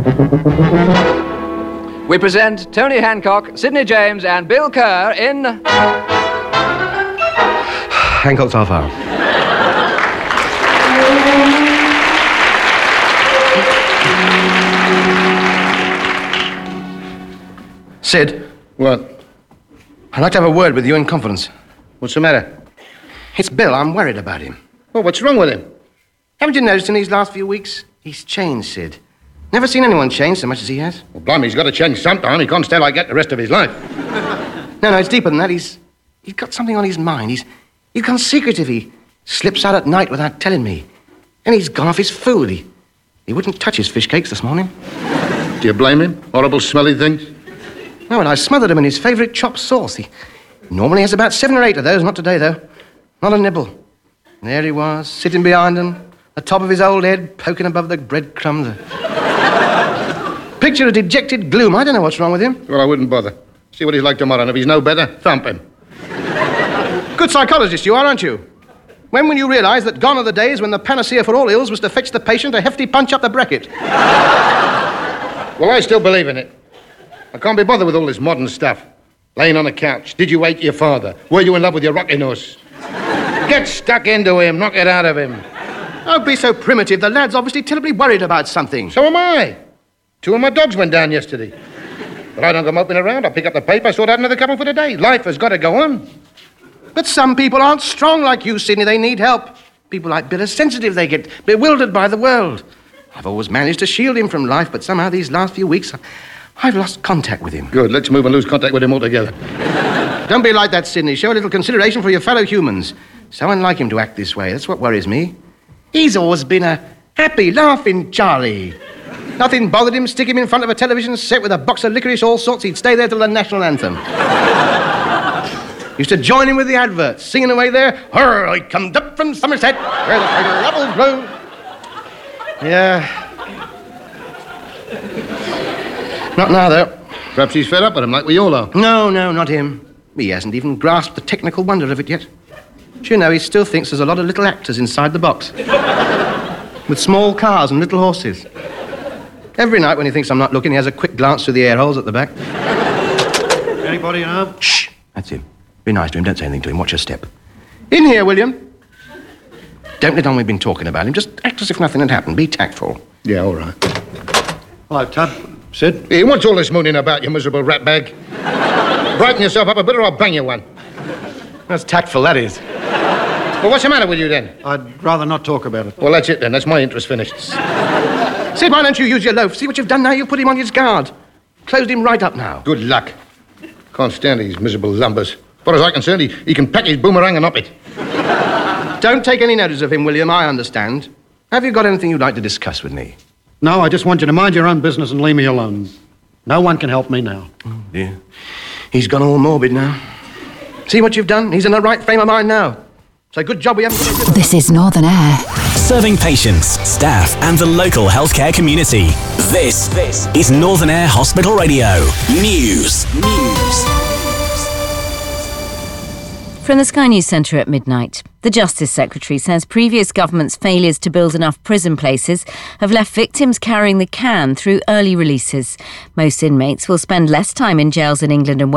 We present Tony Hancock, Sidney James and Bill Kerr in... Hancock's half hour. Sid. What? I'd like to have a word with you in confidence. What's the matter? It's Bill. I'm worried about him. Well, what's wrong with him? Haven't you noticed in these last few weeks? He's changed, Sid. Never seen anyone change so much as he has. Well, blimey, he's got to change sometime. He can't stay like that the rest of his life. No, it's deeper than that. He's got something on his mind. He's gone secretive. He slips out at night without telling me. And he's gone off his food. He wouldn't touch his fish cakes this morning. Do you blame him? Horrible, smelly things? No, and I smothered him in his favourite chopped sauce. He normally has about 7 or 8 of those. Not today, though. Not a nibble. And there he was, sitting behind him, the top of his old head poking above the breadcrumbs. Picture of dejected gloom. I don't know what's wrong with him. Well, I wouldn't bother. See what he's like tomorrow, and if he's no better, thump him. Good psychologist you are, aren't you? When will you realise that gone are the days when the panacea for all ills was to fetch the patient a hefty punch up the bracket? Well, I still believe in it. I can't be bothered with all this modern stuff. Laying on a couch. Did you hate your father? Were you in love with your rocking horse? Get stuck into him. Knock it out of him. Don't be so primitive. The lad's obviously terribly worried about something. So am I. 2 of my dogs went down yesterday. But I don't go moping around. I pick up the paper, sort out another couple for the day. Life has got to go on. But some people aren't strong like you, Sidney. They need help. People like Bill are sensitive. They get bewildered by the world. I've always managed to shield him from life, but somehow these last few weeks, I've lost contact with him. Good. Let's move and lose contact with him altogether. Don't be like that, Sidney. Show a little consideration for your fellow humans. So unlike him to act this way. That's what worries me. He's always been a happy, laughing Charlie. Nothing bothered him. Stick him in front of a television set with a box of licorice, all sorts. He'd stay there till the national anthem. Used to join in with the adverts, singing away there. Hurr, I come up from Somerset, where the tiger apples grow. Yeah. Not now, though. Perhaps he's fed up with him, like we all are. No, not him. He hasn't even grasped the technical wonder of it yet. Do you know, he still thinks there's a lot of little actors inside the box. With small cars and little horses. Every night when he thinks I'm not looking, he has a quick glance through the air holes at the back. Anybody home? Shh! That's him. Be nice to him. Don't say anything to him. Watch your step. In here, William. Don't let on we've been talking about him. Just act as if nothing had happened. Be tactful. Yeah, all right. Hello, Tub. Sid? Hey, what's all this mooning about, you miserable ratbag? Brighten yourself up a bit or I'll bang you one. That's tactful, that is. Well, what's the matter with you, then? I'd rather not talk about it. Well, that's it, then. That's my interest finished. Sid, why don't you use your loaf? See what you've done now? You've put him on his guard. Closed him right up now. Good luck. Can't stand these miserable lumbers. As far as I'm concerned, he can pack his boomerang and up it. Don't take any notice of him, William. I understand. Have you got anything you'd like to discuss with me? No, I just want you to mind your own business and leave me alone. No one can help me now. Oh, dear. He's gone all morbid now. See what you've done? He's in the right frame of mind now. So good job we haven't... This is Northern Air. Serving patients, staff and the local healthcare community. This is Northern Air Hospital Radio. News. From the Sky News Centre at midnight, the Justice Secretary says previous governments' failures to build enough prison places have left victims carrying the can through early releases. Most inmates will spend less time in jails in England and